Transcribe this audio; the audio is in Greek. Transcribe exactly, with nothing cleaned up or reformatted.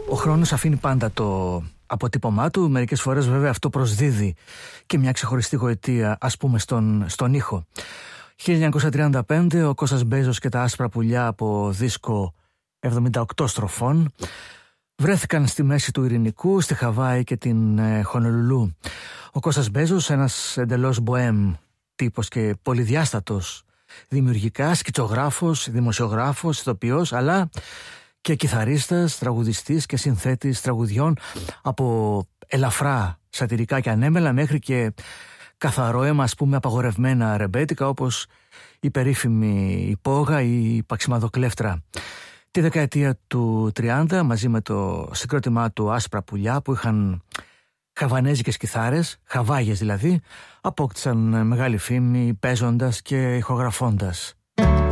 Ο χρόνος αφήνει πάντα το αποτύπωμά του. Μερικές φορές βέβαια αυτό προσδίδει και μια ξεχωριστή γοητεία, ας πούμε στον, στον ήχο. χίλια εννιακόσια τριάντα πέντε, ο Κώστας Μπέζος και τα άσπρα πουλιά από δίσκο εβδομήντα οκτώ στροφών βρέθηκαν στη μέση του Ειρηνικού, στη Χαβάη και την ε, Χονολουλού. Ο Κώστας Μπέζος, ένας εντελώς μποέμ τύπος και πολυδιάστατος δημιουργικά, σκητσογράφος, δημοσιογράφος, ηθοποιός, αλλά και κιθαρίστας, τραγουδιστής και συνθέτης τραγουδιών από ελαφρά σατιρικά και ανέμελα μέχρι και καθαρό αίμα, ας πούμε, απαγορευμένα ρεμπέτικα, όπως η περίφημη υπόγα ή η Παξιμαδοκλέφτρα. Τη δεκαετία του τριάντα, μαζί με το συγκρότημά του Άσπρα Πουλιά, που είχαν χαβανέζικες κιθάρες, χαβάγες δηλαδή, απόκτησαν μεγάλη φήμη παίζοντας και ηχογραφώντας.